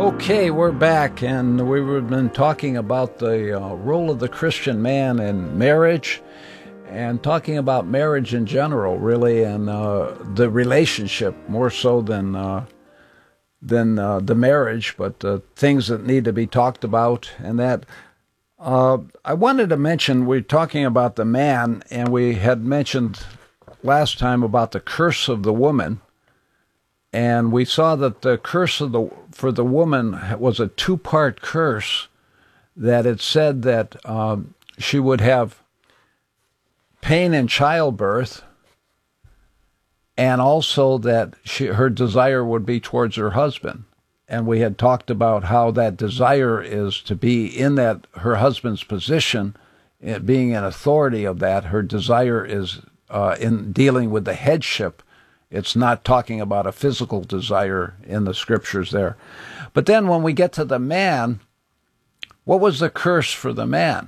Okay, we're back, and we've been talking about the role of the Christian man in marriage, and talking about marriage in general, really, and the relationship more so than the marriage, but the things that need to be talked about, and that. I wanted to mention, we're talking about the man, and we had mentioned last time about the curse of the woman. And we saw that the curse for the woman was a two-part curse, that it said that she would have pain in childbirth, and also that her desire would be towards her husband. And we had talked about how that desire is to be in that her husband's position, being an authority of that. Her desire is in dealing with the headship. It's not talking about a physical desire in the scriptures there. But then when we get to the man, what was the curse for the man?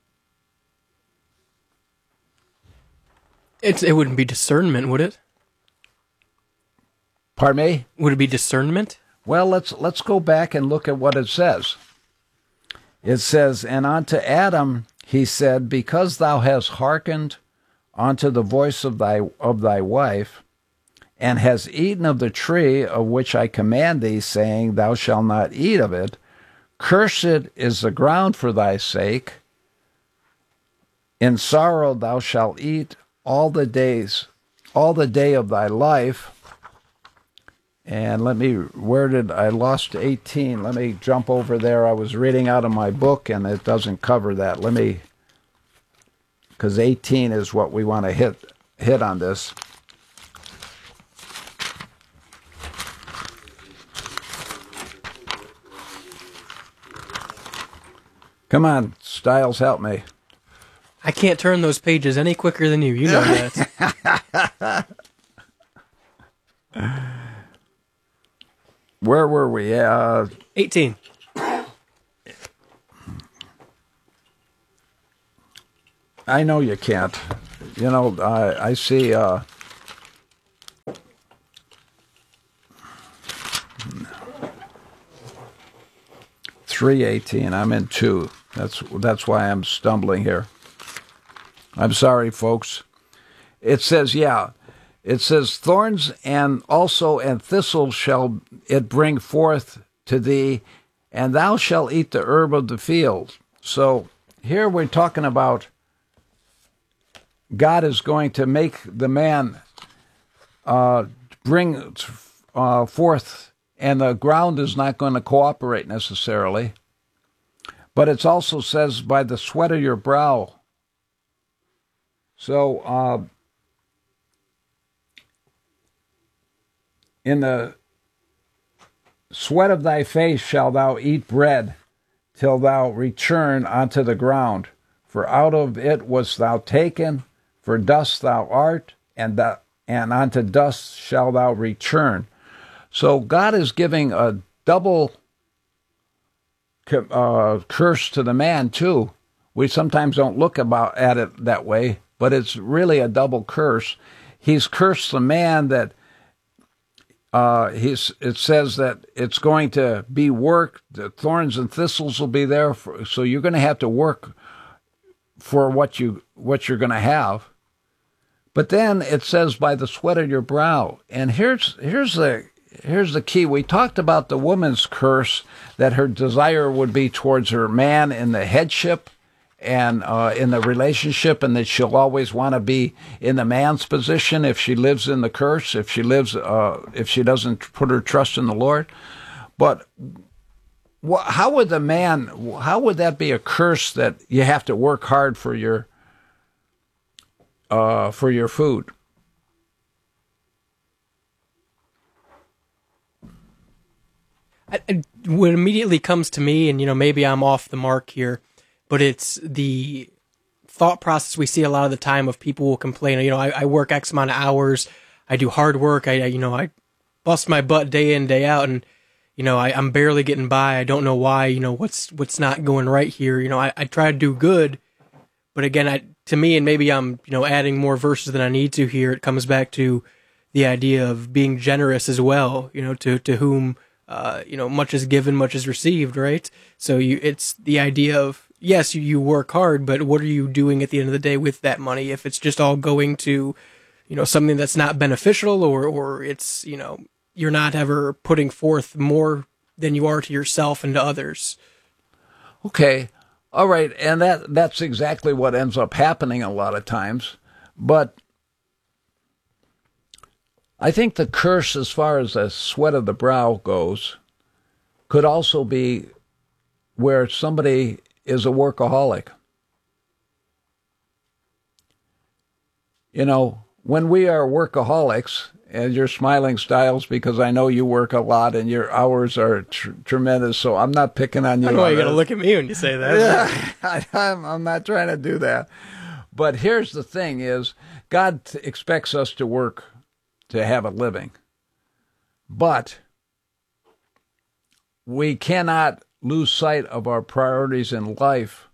It wouldn't be discernment, would it? Pardon me? Would it be discernment? Well, let's go back and look at what it says. It says, "And unto Adam he said, Because thou hast hearkened unto the voice of thy wife, and hast eaten of the tree of which I command thee, saying, Thou shalt not eat of it, cursed is the ground for thy sake. In sorrow thou shalt eat all the day of thy life." And I lost 18. Let me jump over there. I was reading out of my book, and it doesn't cover that. Because 18 is what we want to hit on this. Come on, Styles, help me. I can't turn those pages any quicker than you. You know that. Where were we? 18. I know you can't. You know, I see... 3:18. I'm in 2. That's why I'm stumbling here. I'm sorry, folks. It says, thorns and thistles shall it bring forth to thee, and thou shalt eat the herb of the field. So here we're talking about God is going to make the man bring forth, and the ground is not going to cooperate necessarily. But it also says, by the sweat of your brow. So, in the sweat of thy face shalt thou eat bread, till thou return unto the ground. For out of it wast thou taken, for dust thou art, and unto dust shalt thou return. So God is giving a double curse to the man, too. We sometimes don't look at it that way, but it's really a double curse. He's cursed the man that it says that it's going to be work. The thorns and thistles will be there, so you're going to have to work for what you're going to have. But then it says, by the sweat of your brow. And here's the key. We talked about the woman's curse, that her desire would be towards her man in the headship and in the relationship, and that she'll always want to be in the man's position if she lives in the curse, if she doesn't put her trust in the Lord. But how would that be a curse, that you have to work hard for your food? What immediately comes to me, and maybe I'm off the mark here, but it's the thought process we see a lot of the time of people will complain, I work X amount of hours, I do hard work, I bust my butt day in, day out, and I'm barely getting by. I don't know why, what's not going right here. I try to do good, but again, to me, and maybe I'm adding more verses than I need to here, it comes back to the idea of being generous as well, to whom much is given, much is received, right? So it's the idea of, yes, you work hard, but what are you doing at the end of the day with that money? If it's just all going to, something that's not beneficial, or it's, you're not ever putting forth more than you are to yourself and to others. Okay. All right. And that's exactly what ends up happening a lot of times. But I think the curse, as far as the sweat of the brow goes, could also be where somebody is a workaholic. When we are workaholics, and you're smiling, Styles, because I know you work a lot and your hours are tremendous, so I'm not picking on you. I know you're going to look at me when you say that. Yeah, I'm not trying to do that. But here's the thing is, God expects us to work to have a living. But we cannot lose sight of our priorities in life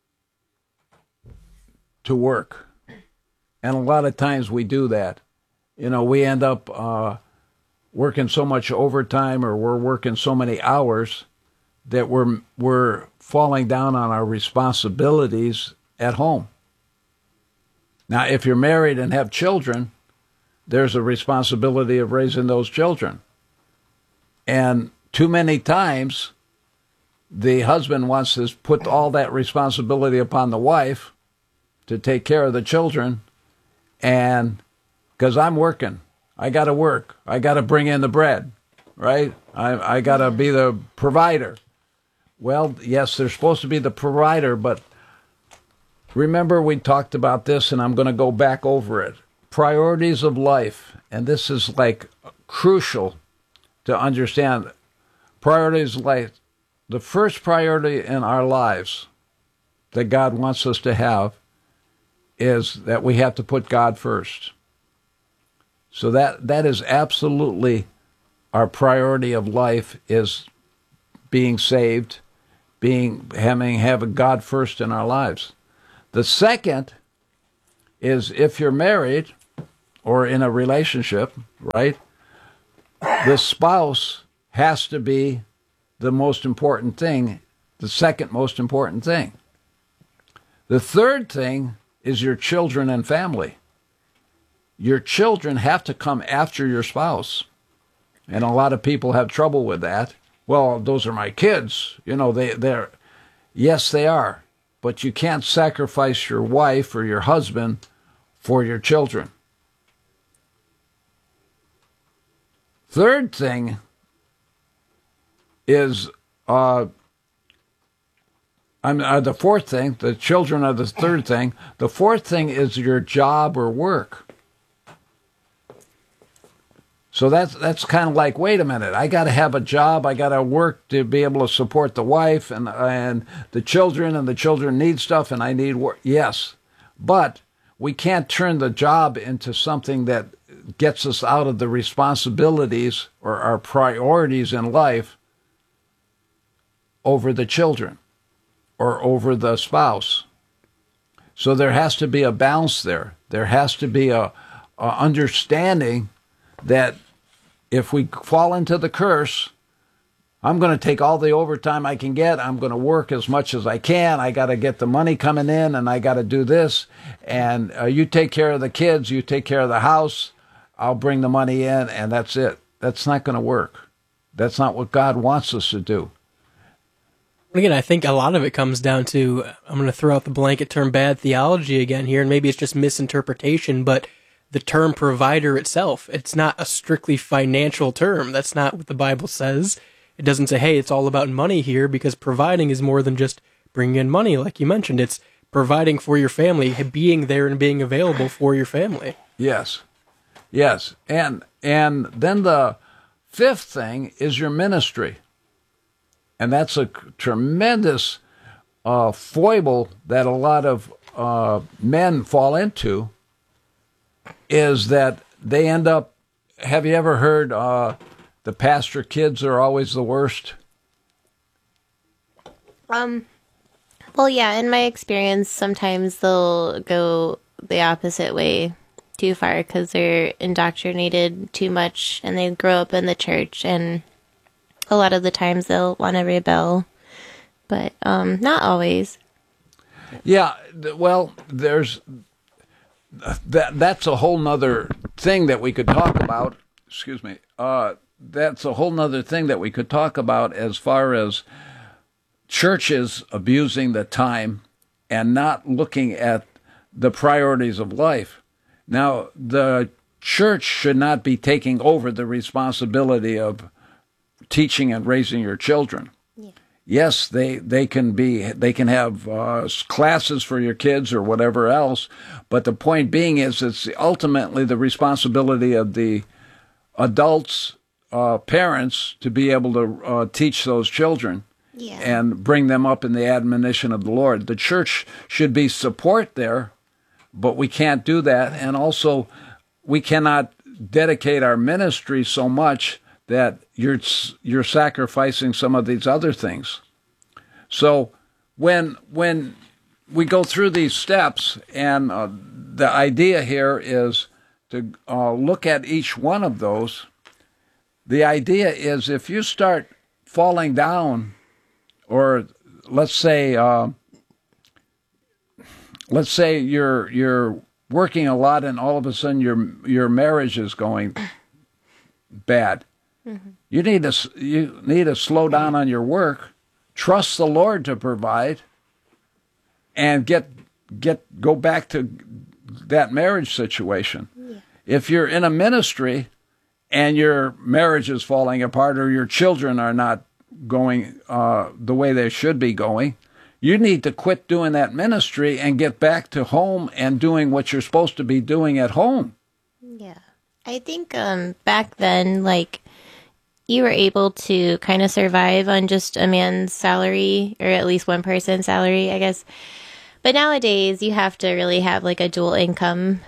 to work. And a lot of times we do that. We end up working so much overtime, or we're working so many hours that we're falling down on our responsibilities at home. Now, if you're married and have children, there's a responsibility of raising those children. And too many times, the husband wants to put all that responsibility upon the wife to take care of the children, and because I'm working, I got to work. I got to bring in the bread, right? I got to be the provider. Well, yes, they're supposed to be the provider, but remember we talked about this, and I'm going to go back over it. Priorities of life, and this is like crucial to understand. Priorities of life. The first priority in our lives that God wants us to have is that we have to put God first. So that is absolutely our priority of life, is being saved, having God first in our lives. The second is, if you're married or in a relationship, right, the spouse has to be the most important thing, the second most important thing. The third thing is your children and family. Your children have to come after your spouse. And a lot of people have trouble with that. Well, those are my kids. They're yes, they are. But you can't sacrifice your wife or your husband for your children. Third thing is the fourth thing. The children are the third thing. The fourth thing is your job or work. So that's kind of like, wait a minute, I got to have a job, I got to work to be able to support the wife and the children, and the children need stuff, and I need work. Yes, but we can't turn the job into something that gets us out of the responsibilities or our priorities in life over the children or over the spouse. So there has to be a balance there. There has to be a understanding that if we fall into the curse, I'm going to take all the overtime I can get. I'm going to work as much as I can. I got to get the money coming in, and I got to do this. And you take care of the kids. You take care of the house. I'll bring the money in, and that's it. That's not going to work. That's not what God wants us to do. Again, I think a lot of it comes down to, I'm going to throw out the blanket term bad theology again here, and maybe it's just misinterpretation, but the term provider itself, it's not a strictly financial term. That's not what the Bible says. It doesn't say, hey, it's all about money here, because providing is more than just bringing in money, like you mentioned. It's providing for your family, being there and being available for your family. Yes. Yes. And then the fifth thing is your ministry. And that's a tremendous foible that a lot of men fall into, is that they end up, have you ever heard the pastor kids are always the worst? Well, yeah, in my experience, sometimes they'll go the opposite way too far because they're indoctrinated too much and they grow up in the church and a lot of the times they'll want to rebel, but not always. Yeah, well, there's that's a whole nother thing that we could talk about. Excuse me. That's a whole nother thing that we could talk about as far as churches abusing the time and not looking at the priorities of life. Now, the church should not be taking over the responsibility of teaching and raising your children. Yeah. Yes, they can have classes for your kids or whatever else, but the point being is it's ultimately the responsibility of the adults, parents, to be able to teach those children. Yeah. And bring them up in the admonition of the Lord. The church should be support there, but we can't do that. And also, we cannot dedicate our ministry so much that you're sacrificing some of these other things. So when we go through these steps, and the idea here is to look at each one of those, the idea is if you start falling down, or let's say you're working a lot and all of a sudden your marriage is going bad. Mm-hmm. You need to slow down on your work, trust the Lord to provide, and go back to that marriage situation. Yeah. If you're in a ministry and your marriage is falling apart or your children are not going the way they should be going, you need to quit doing that ministry and get back to home and doing what you're supposed to be doing at home. Yeah. I think back then, like, you were able to kind of survive on just a man's salary, or at least one person's salary, I guess. But nowadays, you have to really have, like, a dual income.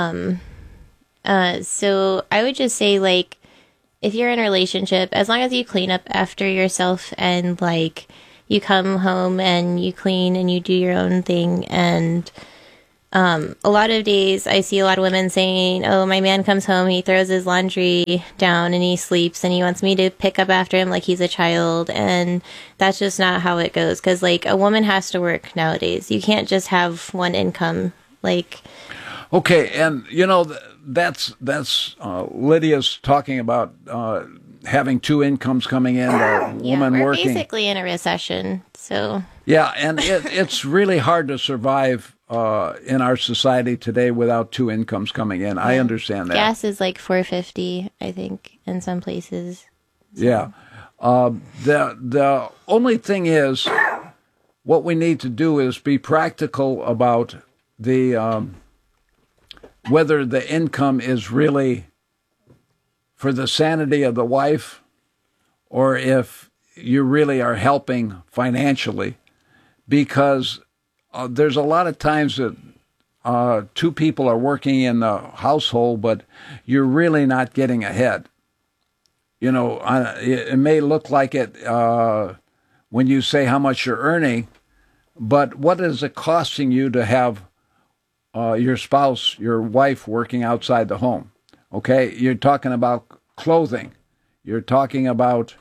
So I would just say, like, if you're in a relationship, as long as you clean up after yourself and, like, you come home and you clean and you do your own thing. And a lot of days I see a lot of women saying, oh, my man comes home, he throws his laundry down and he sleeps and he wants me to pick up after him like he's a child. And that's just not how it goes. Because, like, a woman has to work nowadays. You can't just have one income. Like, okay, and you know that's Lydia's talking about having two incomes coming in, a woman we're working. Basically in a recession, so yeah, and it's really hard to survive in our society today without two incomes coming in. Yeah. I understand that. Gas is like $4.50, I think, in some places. So. Yeah, the only thing is, what we need to do is be practical about the whether the income is really for the sanity of the wife, or if you really are helping financially, because there's a lot of times that two people are working in the household, but you're really not getting ahead. You know, it may look like it when you say how much you're earning, but what is it costing you to have your spouse, your wife, working outside the home? Okay, you're talking about clothing. You're talking about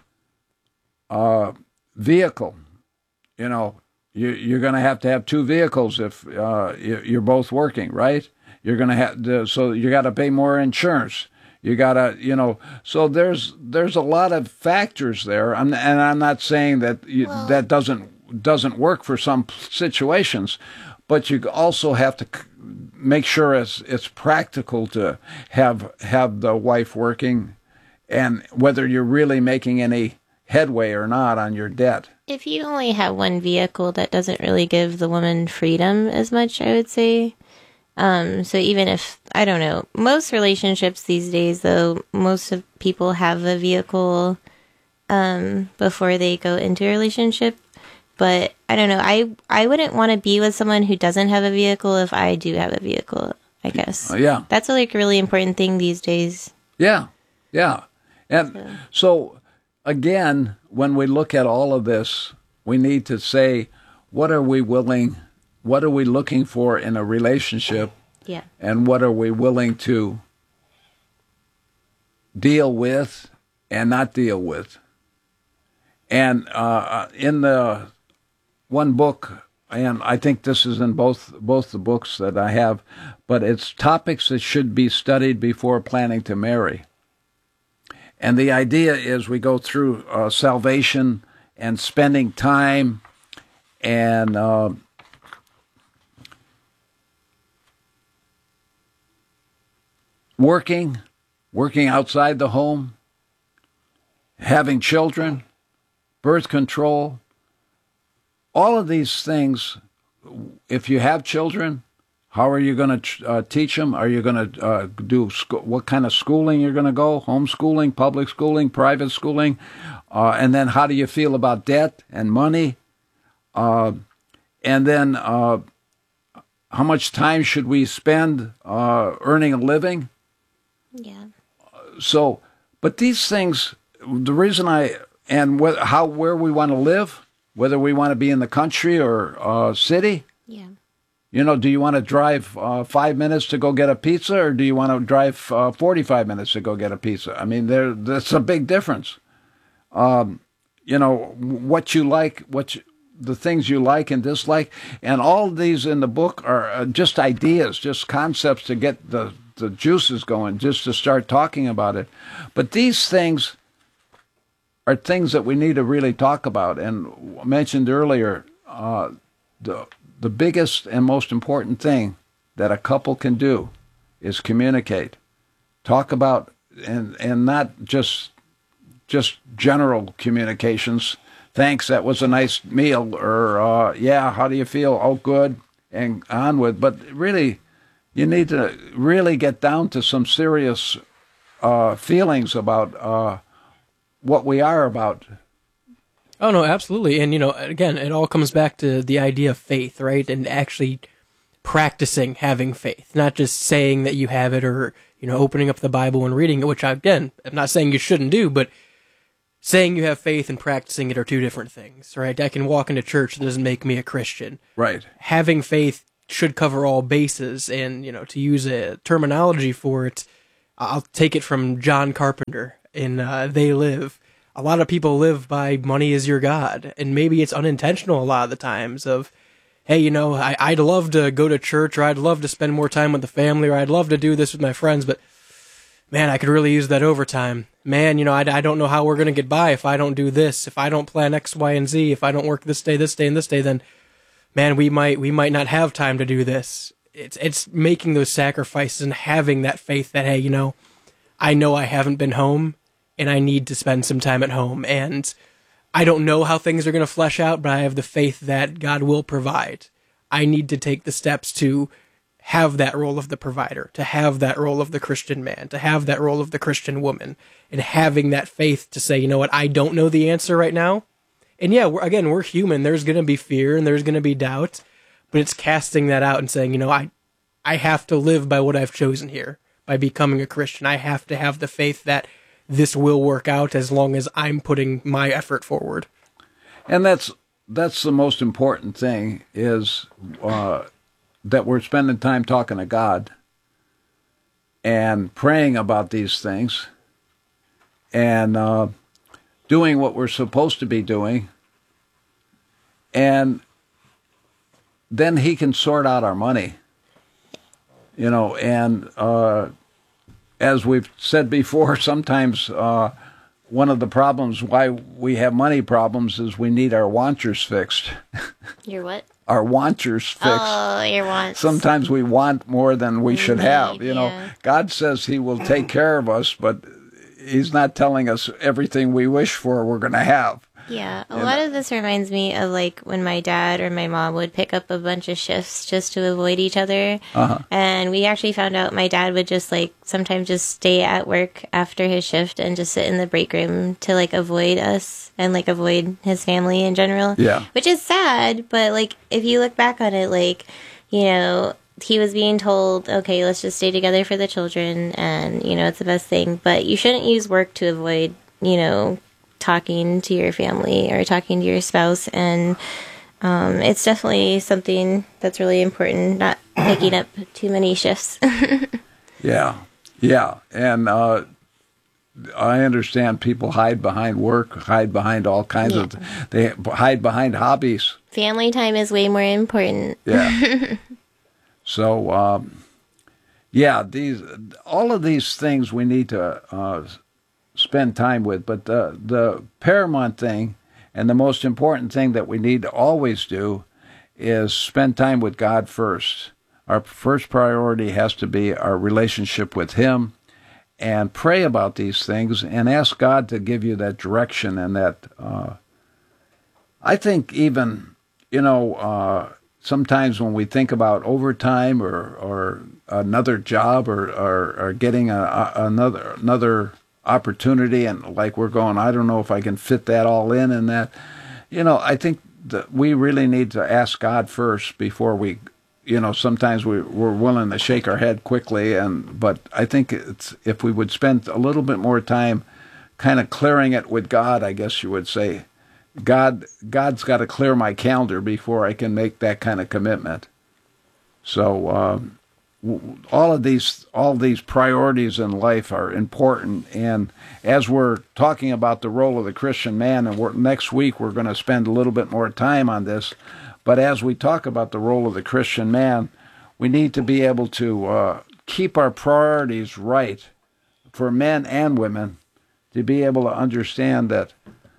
vehicle. You know, you're going to have two vehicles if you're both working, right? You're going to have so you got to pay more insurance. You got to, you know, so there's a lot of factors there. And I'm not saying that that doesn't work for some situations, but you also have to make sure it's practical to have the wife working, and whether you're really making any headway or not on your debt. If you only have one vehicle, that doesn't really give the woman freedom as much, I would say. So even if, I don't know, most relationships these days, though, most of people have a vehicle before they go into a relationship. But I don't know. I wouldn't want to be with someone who doesn't have a vehicle if I do have a vehicle, I guess. Yeah. That's like a really important thing these days. Yeah. Yeah. And so again, when we look at all of this, we need to say, what are we looking for in a relationship? Yeah. And what are we willing to deal with and not deal with? And in the one book, and I think this is in both the books that I have, but it's topics that should be studied before planning to marry. And the idea is we go through salvation and spending time and working outside the home, having children, birth control, all of these things. If you have children, how are you going to teach them? Are you going to do what kind of schooling you're going to go? Homeschooling, public schooling, private schooling? And then how do you feel about debt and money? And then how much time should we spend earning a living? Yeah. So, but these things, the reason where we want to live, whether we want to be in the country or city. Yeah. You know, do you want to drive 5 minutes to go get a pizza, or do you want to drive 45 minutes to go get a pizza? I mean, that's a big difference. You know, what you like, the things you like and dislike, and all these in the book are just ideas, just concepts to get the juices going, just to start talking about it. But these things are things that we need to really talk about. And I mentioned earlier, the biggest and most important thing that a couple can do is communicate. Talk about, and not just general communications. Thanks, that was a nice meal, or yeah, how do you feel? Oh, good, and on with. But really, you need to really get down to some serious feelings about what we are about. Oh, no, absolutely. And, you know, again, it all comes back to the idea of faith, right? And actually practicing having faith, not just saying that you have it or, you know, opening up the Bible and reading it, which, again, I'm not saying you shouldn't do, but saying you have faith and practicing it are two different things, right? I can walk into church, that doesn't make me a Christian. Right. Having faith should cover all bases. And, you know, to use a terminology for it, I'll take it from John Carpenter in They Live. A lot of people live by money is your God, and maybe it's unintentional a lot of the times of, hey, you know, I'd love to go to church, or I'd love to spend more time with the family, or I'd love to do this with my friends, but man, I could really use that overtime. Man, you know, I don't know how we're going to get by if I don't do this, if I don't plan X, Y, and Z, if I don't work this day, and this day, then man, we might not have time to do this. It's making those sacrifices and having that faith that, hey, you know I haven't been home, and I need to spend some time at home. And I don't know how things are going to flesh out, but I have the faith that God will provide. I need to take the steps to have that role of the provider, to have that role of the Christian man, to have that role of the Christian woman, and having that faith to say, you know what, I don't know the answer right now. And yeah, we're human. There's going to be fear and there's going to be doubt, but it's casting that out and saying, you know, I have to live by what I've chosen here, by becoming a Christian. I have to have the faith that this will work out as long as I'm putting my effort forward. And that's the most important thing, is that we're spending time talking to God and praying about these things and doing what we're supposed to be doing. And then he can sort out our money, you know, and as we've said before, sometimes one of the problems why we have money problems is we need our wantures fixed. Your what? Our wantures fixed. Oh, your wants. Sometimes we want more than we should have. You know, God says he will take care of us, but he's not telling us everything we wish for we're going to have. Yeah, a lot of this reminds me of like when my dad or my mom would pick up a bunch of shifts just to avoid each other. Uh-huh. And we actually found out my dad would just like sometimes just stay at work after his shift and just sit in the break room to like avoid us and like avoid his family in general. Yeah. Which is sad, but like if you look back on it, like, you know, he was being told, okay, let's just stay together for the children and, you know, it's the best thing. But you shouldn't use work to avoid, you know, talking to your family or talking to your spouse. And it's definitely something that's really important, not picking up too many shifts. Yeah. And I understand people hide behind work, hide behind all kinds of, they hide behind hobbies. Family time is way more important. Yeah. So, yeah, all of these things we need to spend time with. But the paramount thing and the most important thing that we need to always do is spend time with God first. Our first priority has to be our relationship with Him, and pray about these things and ask God to give you that direction and that. I think even, sometimes when we think about overtime or another job or getting another opportunity, and like we're going, I don't know if I can fit that all in, and that, I think that we really need to ask God first before we, sometimes we're willing to shake our head quickly, but I think it's, if we would spend a little bit more time kind of clearing it with God, I guess you would say, God's got to clear my calendar before I can make that kind of commitment. So all these priorities in life are important, and as we're talking about the role of the Christian man, and next week we're going to spend a little bit more time on this, but as we talk about the role of the Christian man, we need to be able to keep our priorities right for men and women, to be able to understand that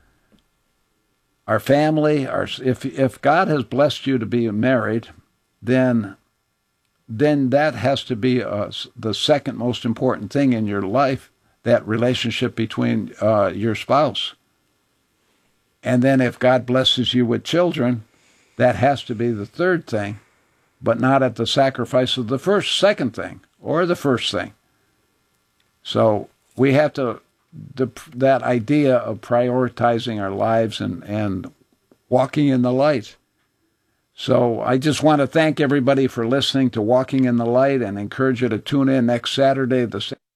our family, if God has blessed you to be married, then that has to be the second most important thing in your life, that relationship between your spouse. And then if God blesses you with children, that has to be the third thing, but not at the sacrifice of the second thing, or the first thing. So we have to, that idea of prioritizing our lives and walking in the light. So I just want to thank everybody for listening to Walking in the Light, and encourage you to tune in next Saturday, the